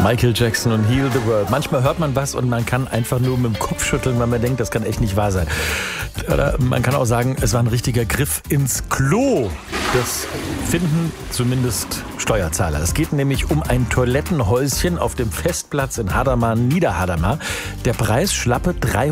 Michael Jackson und Heal the World. Manchmal hört man was und man kann einfach nur mit dem Kopf schütteln, weil man denkt, das kann echt nicht wahr sein. Oder man kann auch sagen, es war ein richtiger Griff ins Klo. Das finden zumindest Steuerzahler. Es geht nämlich um ein Toilettenhäuschen auf dem Festplatz in Hadamar, Niederhadamar. Der Preis schlappe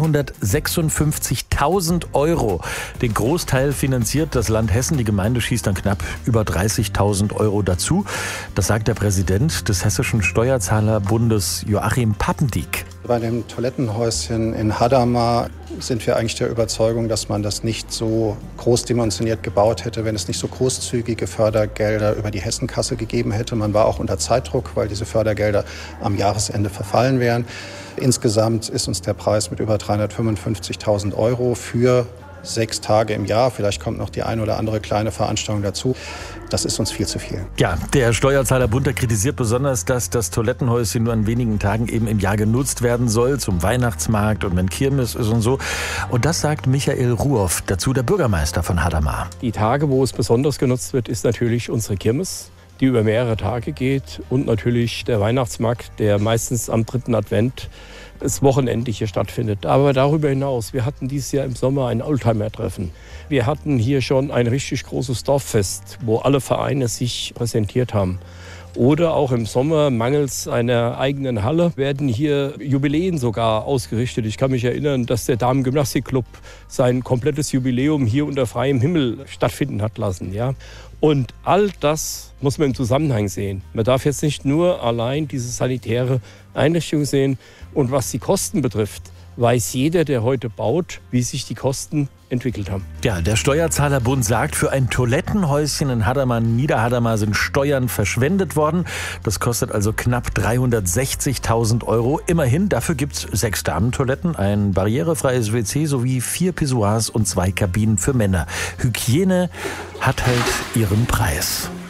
356.000 €. Den Großteil finanziert das Land Hessen. Die Gemeinde schießt dann knapp über 30.000 € dazu. Das sagt der Präsident des Hessischen Steuerzahlerbundes, Joachim Papendiek. Bei dem Toilettenhäuschen in Hadamar sind wir eigentlich der Überzeugung, dass man das nicht so großdimensioniert gebaut hätte, wenn es nicht so großzügige Fördergelder über die Hessenkasse gegeben hätte. Man war auch unter Zeitdruck, weil diese Fördergelder am Jahresende verfallen wären. Insgesamt ist uns der Preis mit über 355.000 € für 6 Tage im Jahr. Vielleicht kommt noch die ein oder andere kleine Veranstaltung dazu. Das ist uns viel zu viel. Ja, der Steuerzahlerbund, der kritisiert besonders, dass das Toilettenhäuschen nur an wenigen Tagen eben im Jahr genutzt werden soll, zum Weihnachtsmarkt und wenn Kirmes ist und so. Und das sagt Michael Ruoff, dazu der Bürgermeister von Hadamar. Die Tage, wo es besonders genutzt wird, ist natürlich unsere Kirmes, die über mehrere Tage geht, und natürlich der Weihnachtsmarkt, der meistens am 3. Advent das Wochenende hier stattfindet. Aber darüber hinaus, wir hatten dieses Jahr im Sommer ein Oldtimer-Treffen. Wir hatten hier schon ein richtig großes Dorffest, wo alle Vereine sich präsentiert haben. Oder auch im Sommer, mangels einer eigenen Halle, werden hier Jubiläen sogar ausgerichtet. Ich kann mich erinnern, dass der Damen-Gymnastikclub sein komplettes Jubiläum hier unter freiem Himmel stattfinden hat lassen. Ja? Und all das muss man im Zusammenhang sehen. Man darf jetzt nicht nur allein diese sanitäre Einrichtung sehen. Und was die Kosten betrifft, weiß jeder, der heute baut, wie sich die Kosten entwickelt haben. Ja, der Steuerzahlerbund sagt, für ein Toilettenhäuschen in Hadamar, Niederhadamar sind Steuern verschwendet worden. Das kostet also knapp 360.000 €. Immerhin, dafür gibt es 6 Damentoiletten, ein barrierefreies WC sowie 4 Pissoirs und 2 Kabinen für Männer. Hygiene hat halt ihren Preis.